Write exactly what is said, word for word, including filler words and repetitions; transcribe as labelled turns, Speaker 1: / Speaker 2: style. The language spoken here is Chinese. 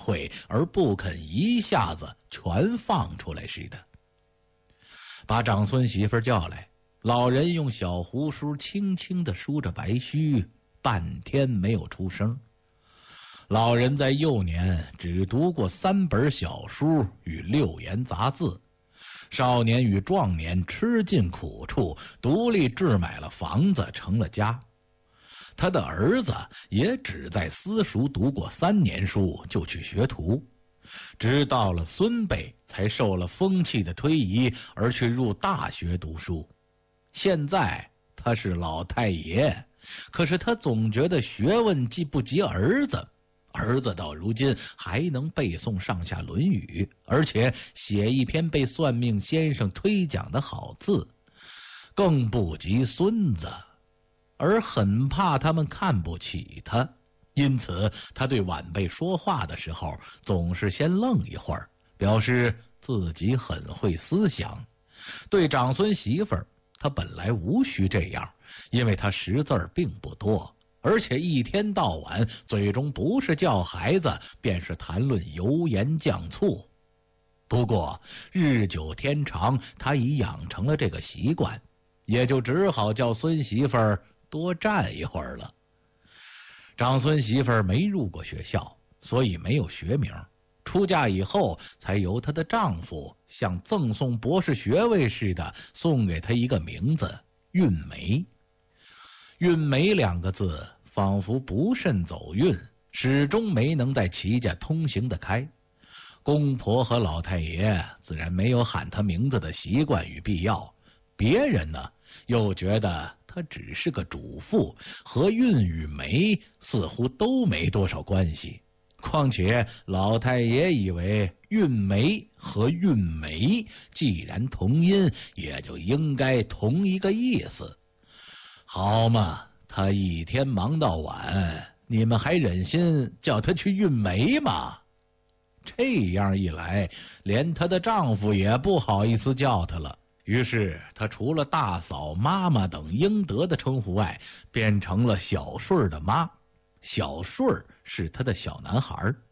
Speaker 1: 会而不肯一下子全放出来似的。把长孙媳妇叫来，老人用小胡梳轻轻地梳着白须，半天没有出声。老人在幼年只读过三本小书与六言杂字，少年与壮年吃尽苦处，独立置买了房子，成了家。他的儿子也只在私塾读过三年书就去学徒，直到了孙辈才受了风气的推移而去入大学读书。现在他是老太爷，可是他总觉得学问既不及儿子，儿子到如今还能背诵上下论语，而且写一篇被算命先生推讲的好字，更不及孙子，而很怕他们看不起他，因此他对晚辈说话的时候总是先愣一会儿，表示自己很会思想。对长孙媳妇儿，他本来无需这样，因为他识字儿并不多，而且一天到晚嘴中不是叫孩子便是谈论油盐酱醋。不过日久天长，他已养成了这个习惯，也就只好叫孙媳妇儿多站一会儿了。长孙媳妇儿没入过学校，所以没有学名，出嫁以后才由她的丈夫像赠送博士学位似的送给她一个名字韵梅。韵梅两个字仿佛不甚走运，始终没能在齐家通行得开。公婆和老太爷自然没有喊她名字的习惯与必要，别人呢又觉得她只是个主妇，和韵与梅似乎都没多少关系。况且老太爷以为韵梅和韵梅既然同音，也就应该同一个意思。好嘛，他一天忙到晚，你们还忍心叫他去韵梅吗？这样一来，连她的丈夫也不好意思叫她了。于是她除了大嫂、妈妈等应得的称呼外，变成了小顺儿的妈。小顺儿是她的小男孩。